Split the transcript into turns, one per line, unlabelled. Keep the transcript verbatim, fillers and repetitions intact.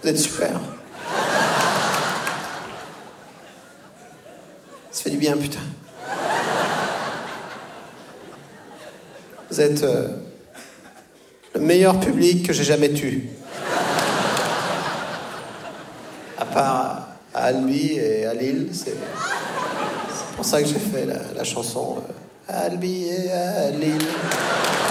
Vous êtes super. Ça fait du bien, putain. Vous êtes euh, le meilleur public que j'ai jamais eu. À part à Albi et à Lille, c'est, c'est pour ça que j'ai fait la, la chanson euh, Albi et à Lille.